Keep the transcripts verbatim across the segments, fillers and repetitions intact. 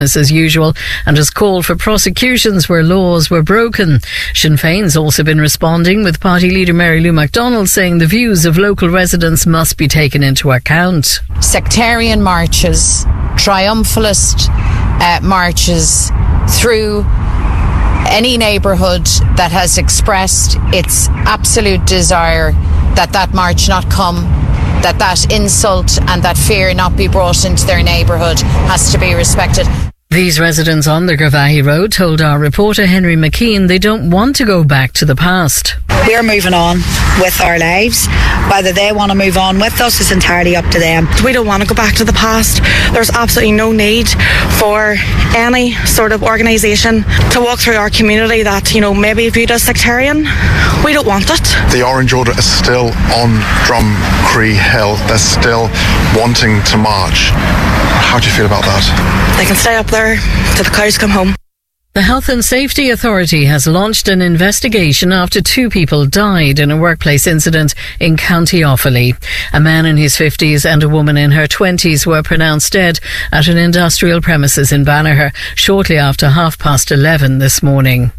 as usual and has called for prosecutions where laws were broken. Sinn Féin's also been responding, with party leader Mary Lou McDonald saying the views of local residents must be taken into account. Sectarian marches, triumphalist uh, marches through any neighbourhood that has expressed its absolute desire that that march not come, that that insult and that fear not be brought into their neighbourhood has to be respected. These residents on the Gravahi Road told our reporter Henry McKean they don't want to go back to the past. We're moving on with our lives. Whether they want to move on with us is entirely up to them. We don't want to go back to the past. There's absolutely no need for any sort of organisation to walk through our community that, you know, maybe viewed as sectarian. We don't want it. The Orange Order is still on Drumcree Hill. They're still wanting to march. How do you feel about that? They can stay up there till the cows come home. The Health and Safety Authority has launched an investigation after two people died in a workplace incident in County Offaly. A man in his fifties and a woman in her twenties were pronounced dead at an industrial premises in Banagher shortly after half past eleven this morning.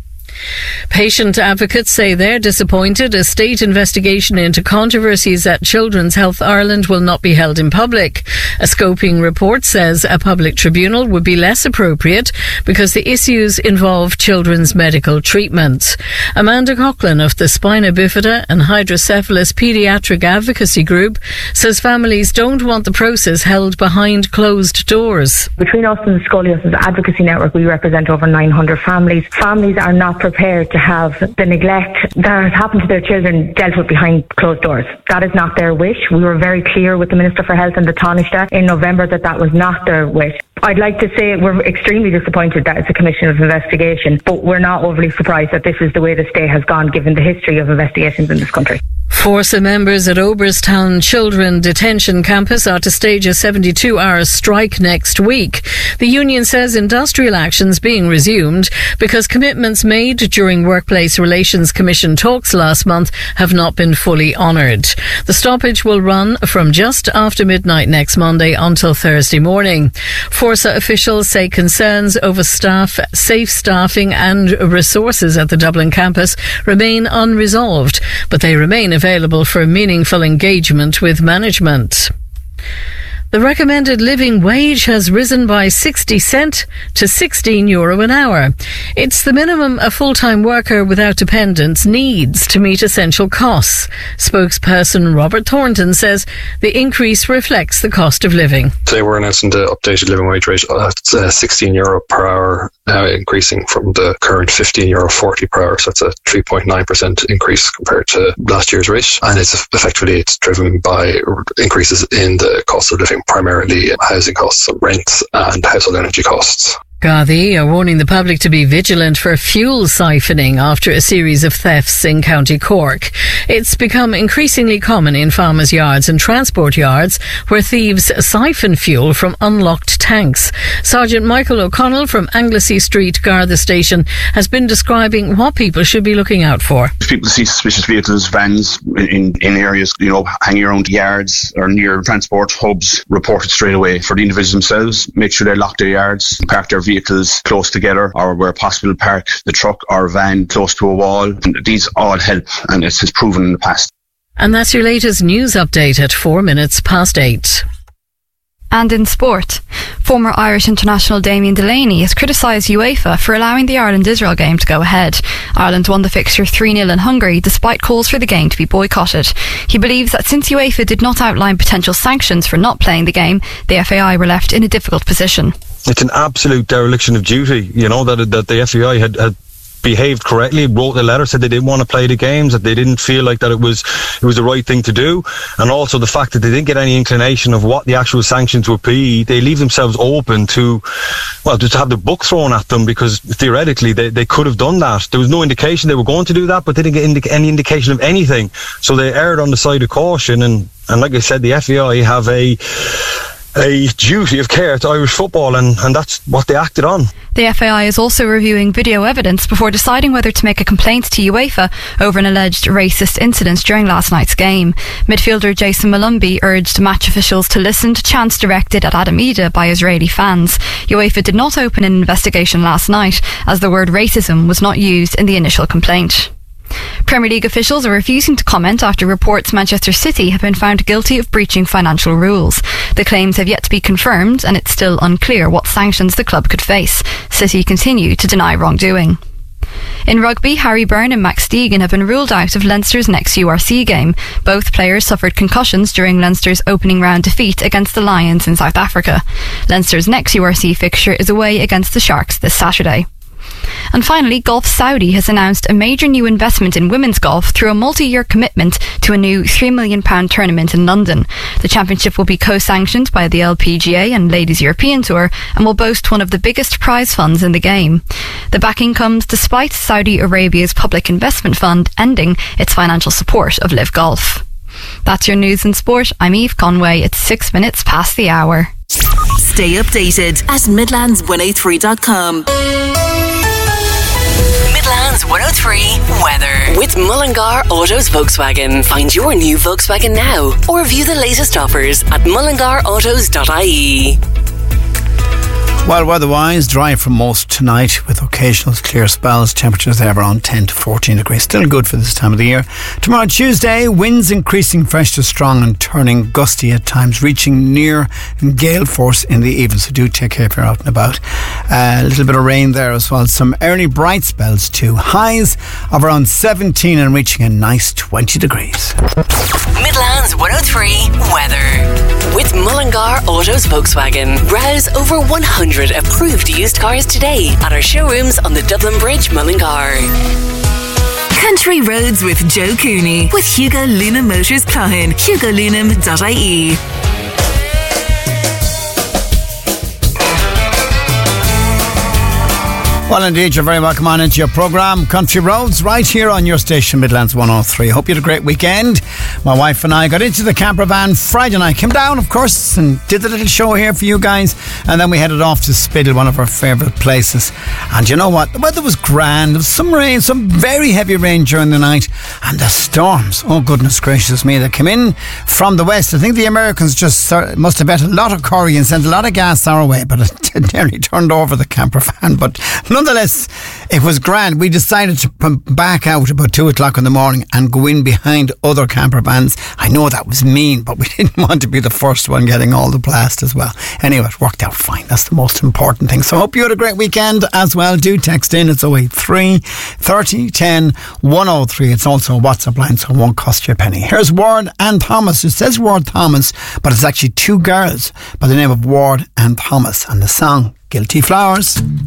Patient advocates say they're disappointed a state investigation into controversies at Children's Health Ireland will not be held in public. A scoping report says a public tribunal would be less appropriate because the issues involve children's medical treatment. Amanda Coughlin of the Spina Bifida and Hydrocephalus Paediatric Advocacy Group says families don't want the process held behind closed doors. Between us and the Scoliosis Advocacy Network, we represent over nine hundred families. Families are not prepared to have the neglect that has happened to their children dealt with behind closed doors. That is not their wish. We were very clear with the Minister for Health and the Taoiseach in November that that was not their wish. I'd like to say we're extremely disappointed that it's a commission of investigation, but we're not overly surprised that this is the way the state has gone given the history of investigations in this country. Forsa members at Oberstown Children Detention Campus are to stage a seventy-two hour strike next week. The union says industrial action's being resumed because commitments made during Workplace Relations Commission talks last month have not been fully honoured. The stoppage will run from just after midnight next Monday until Thursday morning. Forsa officials say concerns over staff, safe staffing and resources at the Dublin campus remain unresolved, but they remain available for meaningful engagement with management. The recommended living wage has risen by sixty cent to sixteen euro an hour. It's the minimum a full-time worker without dependents needs to meet essential costs. Spokesperson Robert Thornton says the increase reflects the cost of living. Today we're announcing the updated living wage rate at uh, sixteen euro per hour, now increasing from the current fifteen euro forty per hour. So it's a three point nine percent increase compared to last year's rate. And it's effectively it's driven by increases in the cost of living, primarily housing costs, rent and household energy costs. Gardaí are warning the public to be vigilant for fuel siphoning after a series of thefts in County Cork. It's become increasingly common in farmers' yards and transport yards where thieves siphon fuel from unlocked tanks. Sergeant Michael O'Connell from Anglesey Street Garda Station has been describing what people should be looking out for. If people see suspicious vehicles, vans in, in areas, you know, hanging around yards or near transport hubs, report it straight away. For the individuals themselves, make sure they lock their yards, park their vehicles vehicles close together, or where possible park the truck or van close to a wall. And these all help, and it has proven in the past. And that's your latest news update at four minutes past eight. And in sport, former Irish international Damien Delaney has criticised UEFA for allowing the Ireland-Israel game to go ahead. Ireland won the fixture three nil in Hungary despite calls for the game to be boycotted. He believes that since UEFA did not outline potential sanctions for not playing the game, the F A I were left in a difficult position. It's an absolute dereliction of duty, you know, that that the F A I had, had behaved correctly, wrote a letter, said they didn't want to play the games, that they didn't feel like that it was it was the right thing to do, and also the fact that they didn't get any inclination of what the actual sanctions would be. They leave themselves open to, well, just to have the book thrown at them, because theoretically they, they could have done that. There was no indication they were going to do that, but they didn't get indi- any indication of anything, so they erred on the side of caution. And, and like I said, the F A I have a a duty of care to Irish football, and, and that's what they acted on. The F A I is also reviewing video evidence before deciding whether to make a complaint to UEFA over an alleged racist incident during last night's game. Midfielder Jason Malumbi urged match officials to listen to chants directed at Adam Ida by Israeli fans. UEFA did not open an investigation last night, as the word racism was not used in the initial complaint. Premier League officials are refusing to comment after reports Manchester City have been found guilty of breaching financial rules. The claims have yet to be confirmed, and it's still unclear what sanctions the club could face. City continue to deny wrongdoing. In rugby, Harry Byrne and Max Deegan have been ruled out of Leinster's next U R C game. Both players suffered concussions during Leinster's opening round defeat against the Lions in South Africa. Leinster's next U R C fixture is away against the Sharks this Saturday. And finally, Golf Saudi has announced a major new investment in women's golf through a multi-year commitment to a new three million pounds tournament in London. The championship will be co-sanctioned by the L P G A and Ladies European Tour and will boast one of the biggest prize funds in the game. The backing comes despite Saudi Arabia's public investment fund ending its financial support of Live Golf. That's your news and sport. I'm Eve Conway. It's six minutes past the hour. Stay updated at Midlands one oh three dot com. Midlands one oh three weather with Mullingar Autos Volkswagen. Find your new Volkswagen now or view the latest offers at mullingar autos dot I E. Well, weather-wise, dry for most tonight with occasional clear spells. Temperatures there around ten to fourteen degrees. Still good for this time of the year. Tomorrow, Tuesday, winds increasing fresh to strong and turning gusty at times, reaching near gale force in the evening. So do take care if you're out and about. Uh, a little bit of rain there as well. Some early bright spells too. Highs of around seventeen and reaching a nice twenty degrees. Midlands one oh three weather with Mullingar Autos Volkswagen. Browse over one hundred approved used cars today at our showrooms on the Dublin Bridge, Mullingar. Country Roads with Joe Cooney with Hugo Lunam Motors Cloughan, hugo lunam dot I E. Well, indeed, you're very welcome on into your programme, Country Roads, right here on your station, Midlands one oh three. Hope you had a great weekend. My wife and I got into the camper van Friday night, came down, of course, and did the little show here for you guys, and then we headed off to Spiddle, one of our favourite places. And you know what? The weather was grand. There was some rain, some very heavy rain during the night, and the storms, oh goodness gracious me, that came in from the west. I think the Americans just must have bet a lot of curry and sent a lot of gas our way, but it nearly turned over the camper van. But nonetheless, it was grand. We decided to back out about two o'clock in the morning and go in behind other camper vans. I know that was mean, but we didn't want to be the first one getting all the blast as well. Anyway, it worked out fine. That's the most important thing. So I hope you had a great weekend as well. Do text in. It's oh eight three, thirty, ten, one oh three. It's also a WhatsApp line, so it won't cost you a penny. Here's Ward and Thomas. It says Ward Thomas, but it's actually two girls by the name of Ward and Thomas, and the song Guilty Flowers.